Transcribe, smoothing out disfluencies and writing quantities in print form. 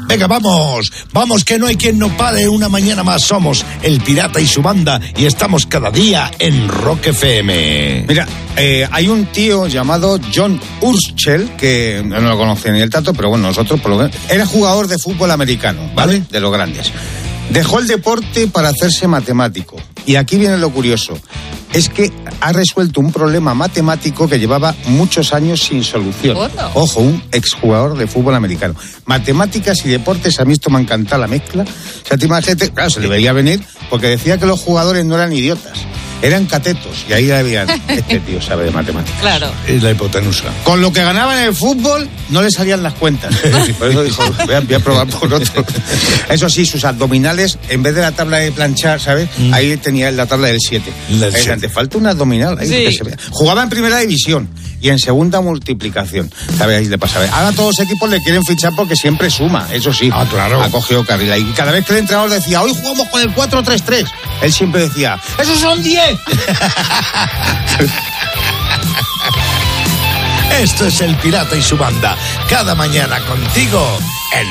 Venga, vamos, que no hay quien no pare. Una mañana más somos El Pirata y su banda y estamos cada día en Rock FM. Mira, hay un tío llamado John Urschel, que no lo conoce ni el tato, pero bueno, nosotros por lo menos, era jugador de fútbol americano, ¿vale? De los grandes. Dejó el deporte para hacerse matemático. Y aquí viene lo curioso. Es que ha resuelto un problema matemático que llevaba muchos años sin solución. Ojo, un exjugador de fútbol americano. Matemáticas y deportes, a mí esto me ha encantado la mezcla. O sea, te imaginas, claro, se le veía venir porque decía que los jugadores no eran idiotas, eran catetos. Y ahí la veían, este tío sabe de matemáticas. Claro. Es la hipotenusa. Con lo que ganaba en el fútbol, no le salían las cuentas. Por eso dijo, voy a probar por otro. Eso sí, sus abdominales, en vez de la tabla de planchar, ¿sabes? Ahí tenía la tabla del 7. Te falta un abdominal. Ahí sí. se vea. Jugaba en primera división y en segunda multiplicación. ¿Sabes? Ahí le pasa. Ahora todos los equipos le quieren fichar porque siempre suma. Eso sí. Ah, claro. Ha cogido carril. Y cada vez que el entrenador decía, hoy jugamos con el 4-3-3, él siempre decía, ¡esos son 10! Esto es El Pirata y su banda. Cada mañana contigo en